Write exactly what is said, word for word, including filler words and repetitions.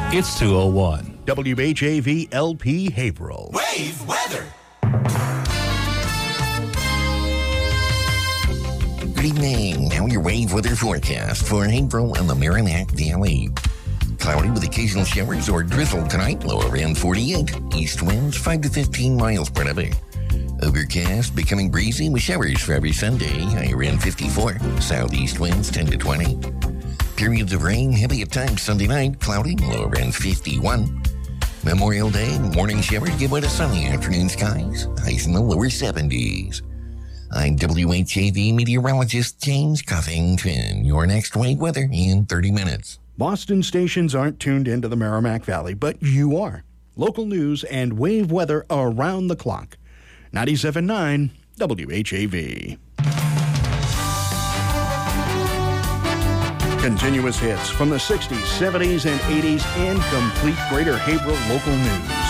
It's two oh one. W H A V L P Haverhill. Wave weather. Good evening. Now your wave weather forecast for Haverhill and the Merrimack Valley. Cloudy with occasional showers or drizzle tonight, low around forty-eight. East winds five to fifteen miles per hour. Overcast, becoming breezy with showers for every Sunday, high around fifty-four. Southeast winds ten to twenty. Periods of rain, heavy at times Sunday night, cloudy, low around fifty-one. Memorial Day, morning showers give way to sunny afternoon skies, highs in the lower seventies. I'm W H A V meteorologist James Cuffington. Your next wave weather in thirty minutes. Boston stations aren't tuned into the Merrimack Valley, but you are. Local news and wave weather around the clock. ninety-seven point nine W H A V. Continuous hits from the sixties, seventies, and eighties and complete Greater Haverhill local news.